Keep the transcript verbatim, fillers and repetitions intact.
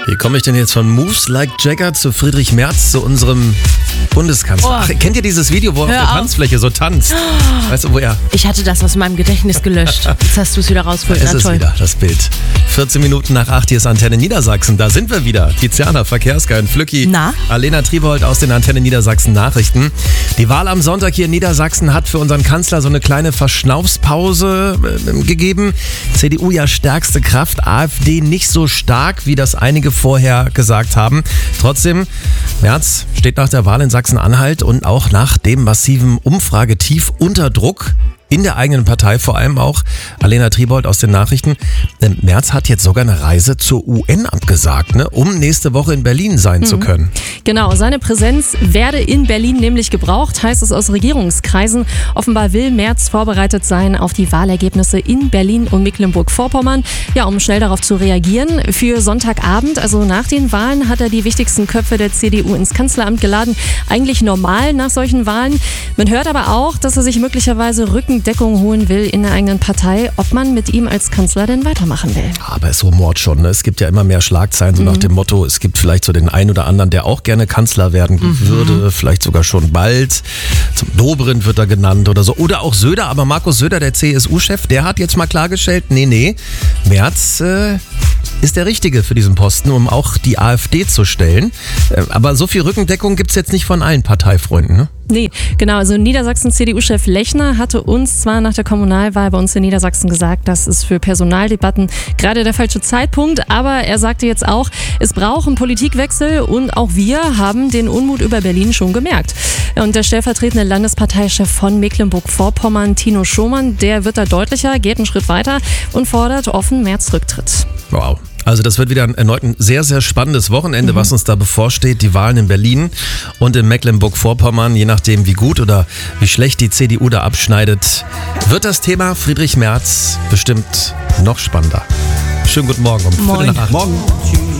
Wie komme ich denn jetzt von Moves Like Jagger zu Friedrich Merz, zu unserem Bundeskanzler? Oh. Ach, kennt ihr dieses Video, wo er auf der auf. Tanzfläche so tanzt? Weißt du, wo er... Ich hatte das aus meinem Gedächtnis gelöscht. Jetzt hast du es wieder rausgeholt. Es Na ist toll. wieder das Bild. vierzehn Minuten nach acht, hier ist Antenne Niedersachsen. Da sind wir wieder. Tiziana, Verkehrsgeil, Flücki. Na? Alena Triebold aus den Antenne Niedersachsen Nachrichten. Die Wahl am Sonntag hier in Niedersachsen hat für unseren Kanzler so eine kleine Verschnaufspause äh, gegeben. C D U ja stärkste Kraft, AfD nicht so stark, wie das einige vorher gesagt haben. Trotzdem, Merz steht nach der Wahl in Sachsen-Anhalt und auch nach dem massiven Umfragetief unter Druck. In der eigenen Partei vor allem auch. Alena Triebold aus den Nachrichten. Denn Merz hat jetzt sogar eine Reise zur U N abgesagt, ne, um nächste Woche in Berlin sein mhm. zu können. Genau, seine Präsenz werde in Berlin nämlich gebraucht, heißt es aus Regierungskreisen. Offenbar will Merz vorbereitet sein auf die Wahlergebnisse in Berlin und Mecklenburg-Vorpommern. Ja, um schnell darauf zu reagieren. Für Sonntagabend, also nach den Wahlen, hat er die wichtigsten Köpfe der C D U ins Kanzleramt geladen. Eigentlich normal nach solchen Wahlen. Man hört aber auch, dass er sich möglicherweise Rücken Deckung holen will in der eigenen Partei, ob man mit ihm als Kanzler denn weitermachen will. Aber es rumort schon, ne? Es gibt ja immer mehr Schlagzeilen, so mhm. nach dem Motto, es gibt vielleicht so den einen oder anderen, der auch gerne Kanzler werden mhm. würde, vielleicht sogar schon bald. Zum Dobrindt wird er genannt oder so. Oder auch Söder, aber Markus Söder, der C S U-Chef, der hat jetzt mal klargestellt, nee, nee, Merz äh, ist der Richtige für diesen Posten, um auch die AfD zu stellen. Äh, aber so viel Rückendeckung gibt es jetzt nicht von allen Parteifreunden, ne? Nee, genau. Also Niedersachsen-C D U-Chef Lechner hatte uns zwar nach der Kommunalwahl bei uns in Niedersachsen gesagt, das ist für Personaldebatten gerade der falsche Zeitpunkt, aber er sagte jetzt auch, es braucht einen Politikwechsel und auch wir haben den Unmut über Berlin schon gemerkt. Und der stellvertretende Landesparteichef von Mecklenburg-Vorpommern, Tino Schomann, der wird da deutlicher, geht einen Schritt weiter und fordert offen Merz Rücktritt. Wow. Also das wird wieder ein erneut ein sehr, sehr spannendes Wochenende, mhm. was uns da bevorsteht. Die Wahlen in Berlin und in Mecklenburg-Vorpommern, je nachdem wie gut oder wie schlecht die C D U da abschneidet, wird das Thema Friedrich Merz bestimmt noch spannender. Schönen guten Morgen um Viertel nach acht. Morgen.